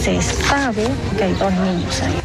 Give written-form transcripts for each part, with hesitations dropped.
se sabe que hay 2 niños ahí.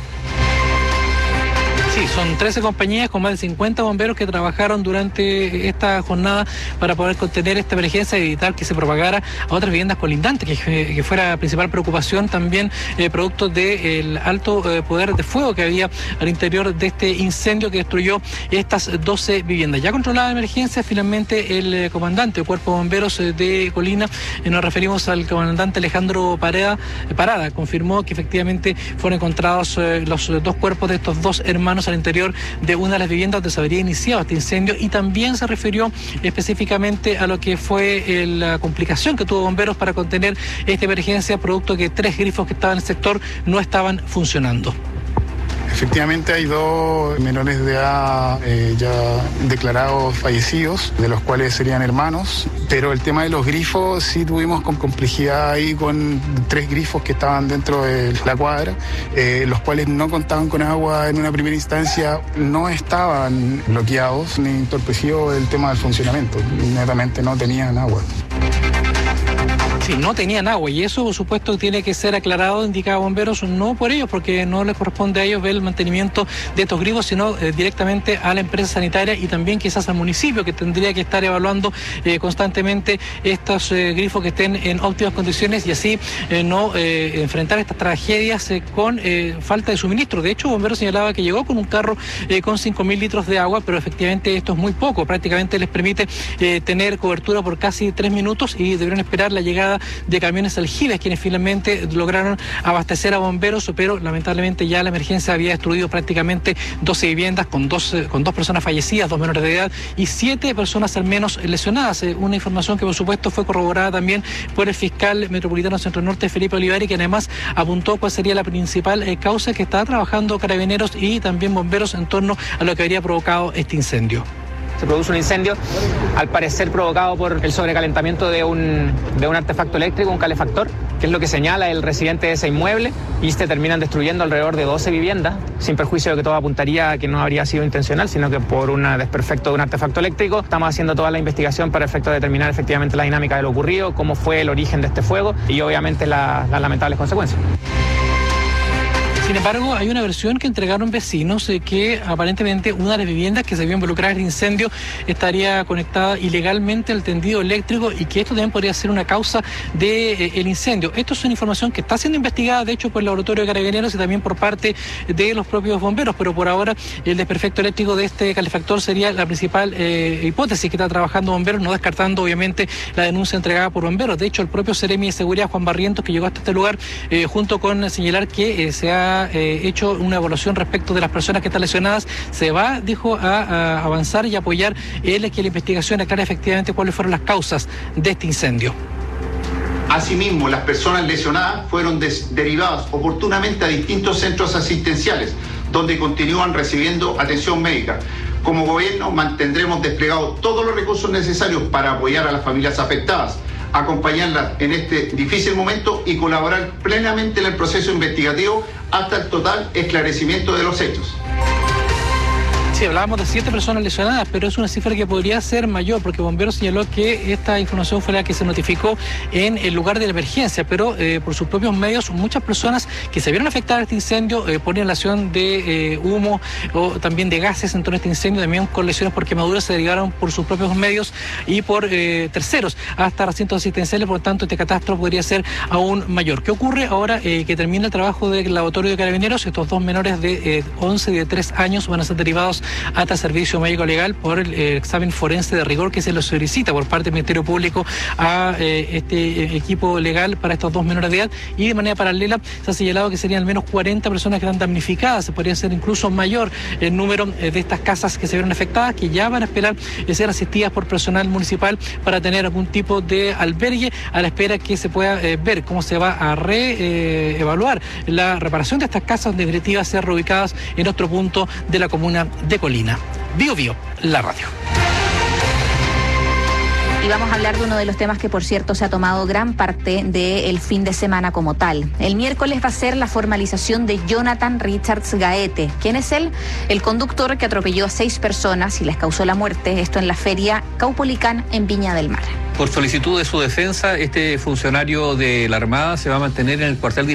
Sí, son 13 compañías con más de 50 bomberos que trabajaron durante esta jornada para poder contener esta emergencia y evitar que se propagara a otras viviendas colindantes, que fuera la principal preocupación también producto del alto poder de fuego que había al interior de este incendio que destruyó estas 12 viviendas. Ya controlada la emergencia, finalmente el comandante del Cuerpo de Bomberos de Colina, nos referimos al comandante Alejandro Parada, confirmó que efectivamente fueron encontrados los 2 cuerpos de estos 2 hermanos al interior de una de las viviendas donde se habría iniciado este incendio, y también se refirió específicamente a lo que fue la complicación que tuvo bomberos para contener esta emergencia, producto que 3 grifos que estaban en el sector no estaban funcionando. Efectivamente hay 2 menores de edad ya declarados fallecidos, de los cuales serían hermanos, pero el tema de los grifos sí tuvimos con complejidad ahí con 3 grifos que estaban dentro de la cuadra, los cuales no contaban con agua en una primera instancia, no estaban bloqueados ni entorpecido el tema del funcionamiento, netamente no tenían agua. Sí, no tenían agua, y eso por supuesto tiene que ser aclarado, indicaba bomberos, no por ellos, porque no les corresponde a ellos ver el mantenimiento de estos grifos, sino directamente a la empresa sanitaria y también quizás al municipio, que tendría que estar evaluando constantemente estos grifos que estén en óptimas condiciones y así no enfrentar estas tragedias con falta de suministro. De hecho, bomberos señalaba que llegó con un carro con 5.000 litros de agua, pero efectivamente esto es muy poco, prácticamente les permite tener cobertura por casi 3 minutos y deberán esperar la llegada de camiones aljibes, quienes finalmente lograron abastecer a bomberos, pero lamentablemente ya la emergencia había destruido prácticamente 12 viviendas con dos personas fallecidas, 2 menores de edad y 7 personas al menos lesionadas. Una información que por supuesto fue corroborada también por el fiscal metropolitano Centro Norte, Felipe Olivari, que además apuntó cuál sería la principal causa que estaba trabajando Carabineros y también bomberos en torno a lo que habría provocado este incendio. Se produce un incendio, al parecer provocado por el sobrecalentamiento de un artefacto eléctrico, un calefactor, que es lo que señala el residente de ese inmueble, y terminan destruyendo alrededor de 12 viviendas, sin perjuicio de que todo apuntaría a que no habría sido intencional, sino que por un desperfecto de un artefacto eléctrico. Estamos haciendo toda la investigación para efecto de determinar efectivamente la dinámica de lo ocurrido, cómo fue el origen de este fuego y obviamente las lamentables consecuencias. Sin embargo, hay una versión que entregaron vecinos que aparentemente una de las viviendas que se vio involucrada en el incendio estaría conectada ilegalmente al tendido eléctrico y que esto también podría ser una causa del incendio. Esto es una información que está siendo investigada, de hecho, por el Laboratorio de Carabineros y también por parte de los propios bomberos, pero por ahora el desperfecto eléctrico de este calefactor sería la principal hipótesis que está trabajando bomberos, no descartando obviamente la denuncia entregada por bomberos. De hecho, el propio Seremi de Seguridad, Juan Barrientos, que llegó hasta este lugar, junto con señalar que se ha hecho una evaluación respecto de las personas que están lesionadas, se va, dijo, a avanzar y apoyar que la investigación aclare efectivamente cuáles fueron las causas de este incendio. Asimismo, las personas lesionadas fueron derivadas oportunamente a distintos centros asistenciales, donde continúan recibiendo atención médica. Como gobierno mantendremos desplegados todos los recursos necesarios para apoyar a las familias afectadas, acompañarlas en este difícil momento y colaborar plenamente en el proceso investigativo hasta el total esclarecimiento de los hechos. Sí, hablábamos de 7 personas lesionadas, pero es una cifra que podría ser mayor, porque Bomberos señaló que esta información fue la que se notificó en el lugar de la emergencia, pero por sus propios medios, muchas personas que se vieron afectadas a este incendio por inhalación de humo o también de gases en torno a este incendio, también con lesiones por quemaduras, se derivaron por sus propios medios y por terceros hasta recintos asistenciales. Por lo tanto, este catastro podría ser aún mayor. ¿Qué ocurre ahora que termina el trabajo del Laboratorio de Carabineros? Estos 2 menores de 11 y de 3 años van a ser derivados hasta servicio médico legal por el examen forense de rigor que se lo solicita por parte del Ministerio Público a este equipo legal para estos 2 menores de edad, y de manera paralela se ha señalado que serían al menos 40 personas que están damnificadas. Se podría ser incluso mayor el número de estas casas que se vieron afectadas, que ya van a esperar ser asistidas por personal municipal para tener algún tipo de albergue, a la espera que se pueda ver cómo se va a reevaluar la reparación de estas casas, donde en definitiva ser reubicadas en otro punto de la comuna de Colina. Bio Bio, la radio. Y vamos a hablar de uno de los temas que, por cierto, se ha tomado gran parte del fin de semana como tal. El miércoles va a ser la formalización de Jonathan Richards Gaete. ¿Quién es él? El conductor que atropelló a 6 personas y les causó la muerte, esto en la feria Caupolicán en Viña del Mar. Por solicitud de su defensa, este funcionario de la Armada se va a mantener en el cuartel